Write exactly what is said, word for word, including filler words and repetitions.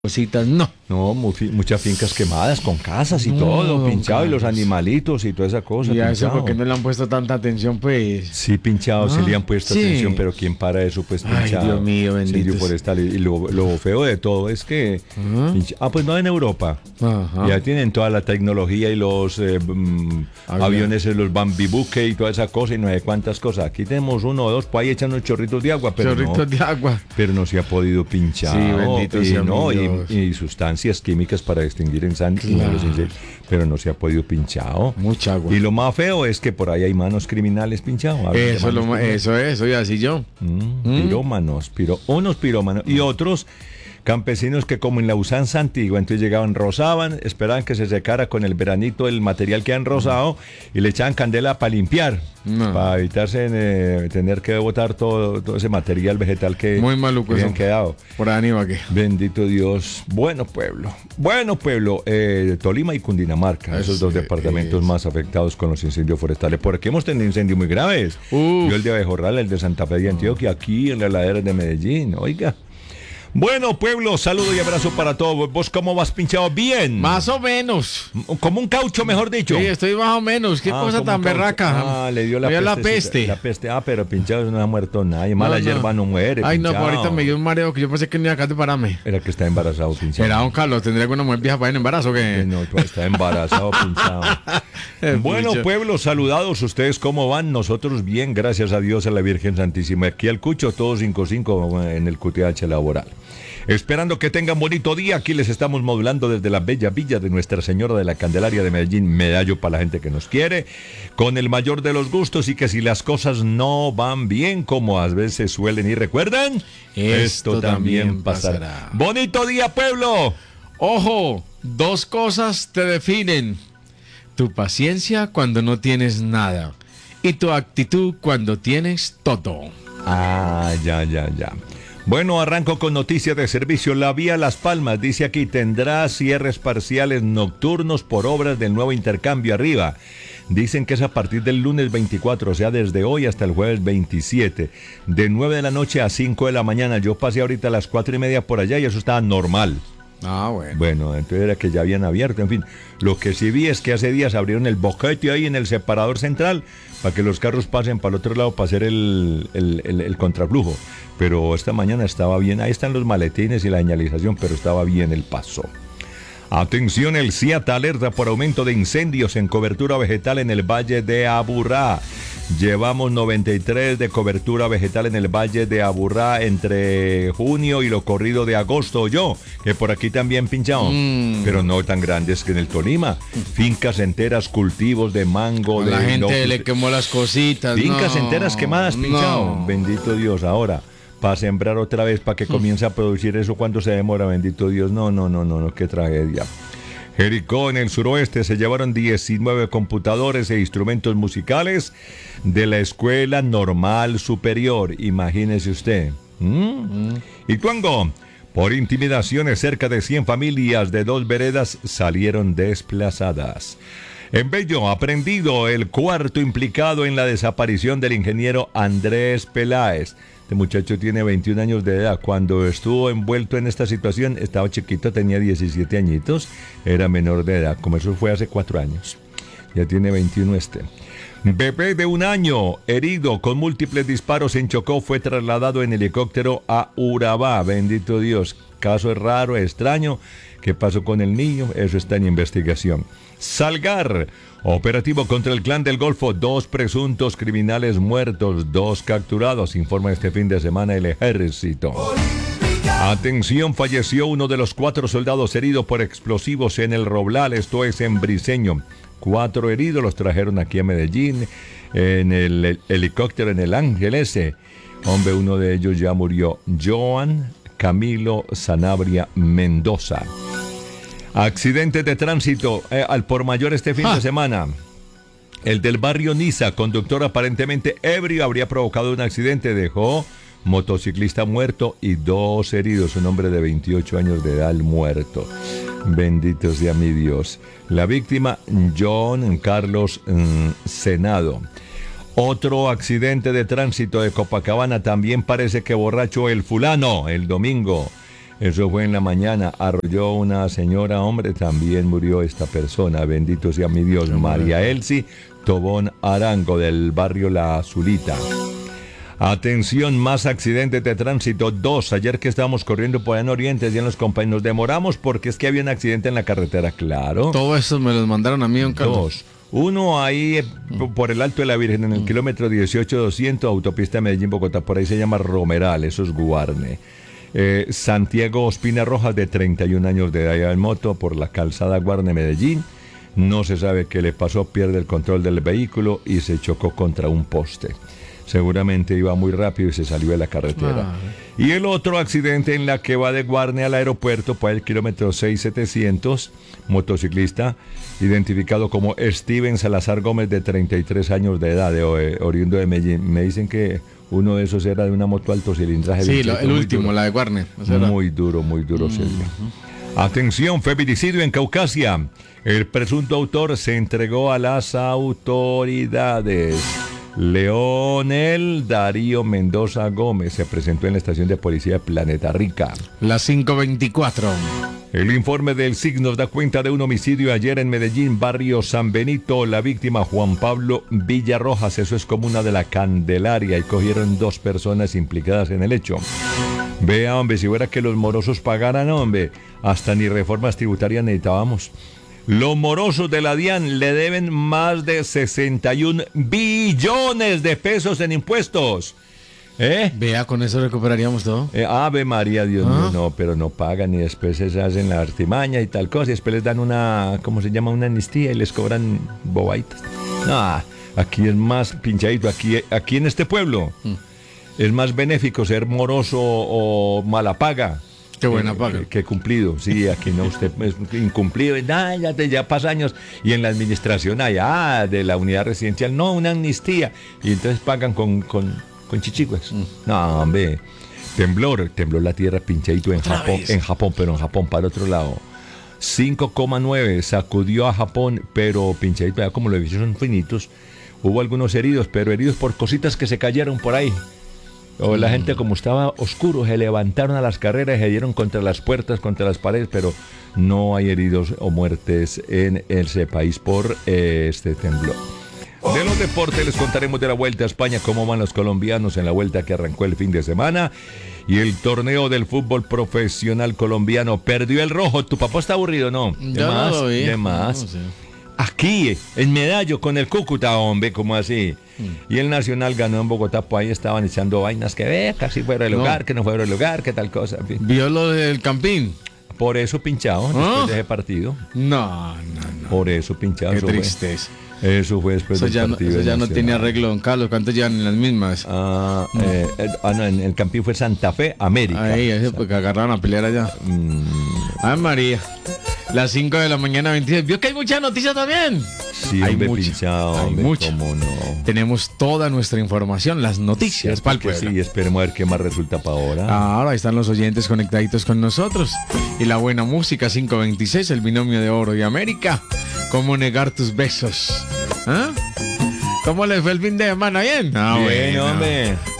Cositas, no. No, mu- fi- muchas fincas quemadas con casas y No, todo, don pinchado, y los Carlos. animalitos y toda esa cosa. Y a eso pinchado. porque no le han puesto tanta atención, pues. Sí, pinchado, sí Ah, le han puesto sí. atención, pero ¿quién para eso? Pues Ay, pinchado. Dios mío, bendito Incendio sea. forestal. Y lo, lo feo de todo es que. Ajá. pincha- Ah, pues no en Europa. Ajá. Ya tienen toda la tecnología y los eh, mm, Avión. aviones, eh, los bambibuque y toda esa cosa y no sé cuántas cosas. Aquí tenemos uno o dos, pues ahí echan unos chorritos de agua, pero Chorritos no, de agua. pero no se ha podido pinchar. Sí, bendito y, sea no, mi y, Dios. y sustancias químicas para extinguir incendios, Claro. los incendios, pero no se ha podido pinchado. Mucha agua. Y lo más feo es que por ahí hay manos criminales pinchados. Hablan de Eso, es lo manos ma- eso es, eso y así yo. Mm, pirómanos, piro- unos pirómanos y otros campesinos que como en la usanza antigua, entonces llegaban, rozaban, esperaban que se secara con el veranito el material que han rozado y le echaban candela para limpiar, No. para evitarse eh, tener que botar todo, todo ese material vegetal que Muy maluco que habían eso. quedado. Por ahí ni va que. Bendito Dios. Bueno pueblo. Bueno pueblo. eh, Tolima y Cundinamarca. Esos dos Así departamentos es. más afectados con los incendios forestales. Porque hemos tenido incendios muy graves. Uf. Yo el de Abejorral, el de Santa Fe de Antioquia, aquí en las laderas de Medellín. Oiga. Bueno pueblo, saludo y abrazo para todos. ¿Vos cómo vas pinchado? Bien. Más o menos. Como un caucho, mejor dicho. Sí, estoy más o menos. Qué Ah, cosa como tan un caucho. berraca. Ah, le dio la Me peste. la peste. La peste. Ah, pero pinchado no ha muerto nadie. Mala No, no. hierba no muere. Ay, no, pinchado. pero ahorita me dio un mareo que yo pensé que no iba acá de pararme. Era que está embarazado, pinchado. Será don Carlos, tendría alguna mujer vieja para ir en embarazo Que que. no, tú está embarazado, pinchado. Bueno, Pucha. pueblo, saludados. ¿Ustedes cómo van? Nosotros bien, gracias a Dios, a la Virgen Santísima. Aquí al Cucho, todos cinco cinco en el Q T H laboral. Esperando que tengan bonito día. Aquí les estamos modulando desde la bella villa de Nuestra Señora de la Candelaria de Medellín. Medallo para la gente que nos quiere. Con el mayor de los gustos y que si las cosas no van bien, como a veces suelen ir, ¿recuerdan? Esto también pasará. Bonito día, pueblo. Ojo, dos cosas te definen. Tu paciencia cuando no tienes nada. Y tu actitud cuando tienes todo. Ah, ya, ya, ya. Bueno, arranco con noticias de servicio. La vía Las Palmas, dice aquí, tendrá cierres parciales nocturnos por obras del nuevo intercambio arriba. Dicen que es a partir del lunes veinticuatro, o sea, desde hoy hasta el jueves veintisiete, de nueve de la noche a cinco de la mañana. Yo pasé ahorita a las cuatro y media por allá y eso estaba normal. Ah, bueno. Bueno, entonces era que ya habían abierto, en fin. Lo que sí vi es que hace días abrieron el boquete ahí en el separador central para que los carros pasen para el otro lado para hacer el, el, el, el contraflujo. Pero esta mañana estaba bien, ahí están los maletines y la señalización, pero estaba bien el paso. Atención, el CIATA alerta por aumento de incendios en cobertura vegetal en el Valle de Aburrá. Llevamos noventa y tres de cobertura vegetal en el Valle de Aburrá entre junio y lo corrido de agosto. Yo, que por aquí también pinchado, Mm. pero no tan grandes que en el Tolima. Fincas enteras, cultivos de mango, de La gente no- le quemó las cositas. Fincas no, enteras quemadas, pinchado. no. Bendito Dios. Ahora, para sembrar otra vez, para que comience a producir eso, ¿cuánto se demora? Bendito Dios. No, no, no, no, no, qué tragedia. Jericó, en el suroeste, se llevaron diecinueve computadores e instrumentos musicales de la Escuela Normal Superior. Imagínese usted. ¿Mm? Y Tuango, por intimidaciones, cerca de cien familias de dos veredas salieron desplazadas. En Bello, aprendido el cuarto implicado en la desaparición del ingeniero Andrés Peláez. Este muchacho tiene veintiún años de edad. Cuando estuvo envuelto en esta situación, estaba chiquito, tenía diecisiete añitos, era menor de edad. Como eso fue hace cuatro años. Ya tiene veintiuno este. Bebé de un año, herido con múltiples disparos en Chocó, fue trasladado en helicóptero a Urabá. Bendito Dios. Caso raro, extraño. ¿Qué pasó con el niño? Eso está en investigación. Salgar, operativo contra el Clan del Golfo. Dos presuntos criminales muertos, dos capturados, informa este fin de semana el ejército. Atención, falleció uno de los cuatro soldados heridos por explosivos en el Roblal, esto es en Briceño. Cuatro heridos los trajeron aquí a Medellín en el, el helicóptero en el Ángel ese. Hombre, uno de ellos ya murió. Joan Camilo Sanabria Mendoza. Accidentes de tránsito eh, al por mayor este fin Ah. de semana. El del barrio Niza, conductor aparentemente ebrio, habría provocado un accidente. Dejó motociclista muerto y dos heridos. Un hombre de veintiocho años de edad muerto. Bendito sea mi Dios. La víctima, John Carlos mm, Senado. Otro accidente de tránsito de Copacabana, también parece que borracho el fulano, el domingo. Eso fue en la mañana. Arrolló una señora, hombre, también murió esta persona. Bendito sea mi Dios. María Elsie Tobón Arango, del barrio La Azulita. Atención, más accidentes de tránsito. Dos. Ayer que estábamos corriendo por allá en Oriente, ya en los compañeros, nos demoramos porque es que había un accidente en la carretera, claro. Todo eso me los mandaron a mí, don Carlos. Dos. Uno ahí eh, por el Alto de la Virgen, en el kilómetro dieciocho doscientos, autopista Medellín-Bogotá, por ahí se llama Romeral, eso es Guarne. Eh, Santiago Ospina Rojas, de treinta y un años de edad, en moto por la calzada Guarne-Medellín. No se sabe qué le pasó, pierde el control del vehículo y se chocó contra un poste. Seguramente iba muy rápido y se salió de la carretera. Ah. Y el otro accidente en la que va de Guarne al aeropuerto, por el kilómetro seis setecientos, motociclista identificado como Steven Salazar Gómez, de treinta y tres años de edad, de, oriundo de Medellín. Me dicen que uno de esos era de una moto alto cilindraje. Sí, lo, el último, duro. La de Guarne. Muy duro, muy duro, mm-hmm. Sergio. Atención, feminicidio en Caucasia. El presunto autor se entregó a las autoridades. Leonel Darío Mendoza Gómez se presentó en la estación de policía de Planeta Rica. Las cinco veinticuatro. El informe del S I C nos da cuenta de un homicidio ayer en Medellín, barrio San Benito. La víctima, Juan Pablo Villarrojas, eso es comuna de La Candelaria, y cogieron dos personas implicadas en el hecho. Vea, hombre, si fuera que los morosos pagaran, hombre, hasta ni reformas tributarias necesitábamos. Los morosos de la DIAN le deben más de sesenta y un billones de pesos en impuestos. ¿Eh? Vea, con eso recuperaríamos todo. Eh, Ave María, Dios ¿Ah? mío, no, pero no pagan y después se hacen la artimaña y tal cosa. Y después les dan una, ¿cómo se llama? Una amnistía y les cobran bobaitas. No, aquí es más pinchadito. Aquí, aquí en este pueblo mm. es más benéfico ser moroso o mala paga. Qué buena paga. Que, que cumplido, sí, aquí no, usted es incumplido, ah, ya, te, ya pasa años, y en la administración allá de la unidad residencial, no, una amnistía, y entonces pagan con, con, con chichigües. Mm. No, hombre, temblor, tembló la tierra pinchadito en Japón, vez? en Japón, pero en Japón para otro lado. cinco coma nueve sacudió a Japón, pero pinchadito, ya como los edificios son finitos, hubo algunos heridos, pero heridos por cositas que se cayeron por ahí. O la gente, como estaba oscuro, se levantaron a las carreras y se dieron contra las puertas, contra las paredes, pero no hay heridos o muertes en ese país por eh, este temblor. De los deportes les contaremos de la Vuelta a España, cómo van los colombianos en la vuelta que arrancó el fin de semana. Y el torneo del fútbol profesional colombiano perdió el rojo. ¿Tu papá está aburrido, no? ¿De más? No ¿De más? No sé. Aquí, en Medallo, con el Cúcuta, hombre, como así. Mm. Y el Nacional ganó en Bogotá, pues ahí estaban echando vainas que ve, casi fuera del lugar, no. que no fuera del lugar, que tal cosa. En fin. ¿Vio lo del Campín? Por eso pinchado, ¿Ah? después de ese partido. No, no, no. Por eso pinchado. Qué eso tristeza. Fue, eso fue después eso del ya partido. No, eso ya no tiene arreglo, don Carlos. ¿Cuántos llevan en las mismas? Ah, mm. eh, eh, ah no, en el Campín fue Santa Fe, América. Ahí, ese porque agarraron a pelear allá. Mm. Ay, María. Las cinco de la mañana, veintidós. ¿Vio que hay muchas noticias también? Sí, hay mucha, pinchado, hay hombre, mucha. ¿Cómo no? Tenemos toda nuestra información, las noticias para el pueblo. Sí, esperemos a ver qué más resulta para ahora. Ahora están los oyentes conectaditos con nosotros. Y la buena música, cinco veintiséis, el binomio de oro de América. ¿Cómo negar tus besos? ¿Ah? ¿Cómo les fue el fin de semana? ¿Bien? Ah, Bien, bueno, hombre.